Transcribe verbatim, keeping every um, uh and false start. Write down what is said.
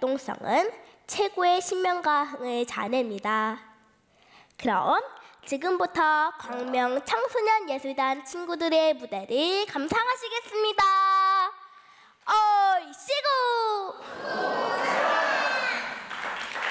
율동성은 최고의 신명가의 자네입니다. 그럼 지금부터 광명 청소년 예술단 친구들의 무대를 감상하시겠습니다.